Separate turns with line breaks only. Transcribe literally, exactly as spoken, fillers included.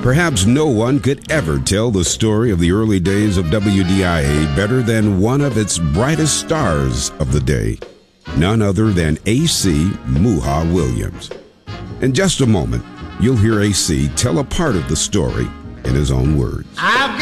Perhaps no one could ever tell the story of the early days of W D I A better than one of its brightest stars of the day, none other than A C Muha Williams. In just a moment, you'll hear A C tell a part of the story in his own words.
I've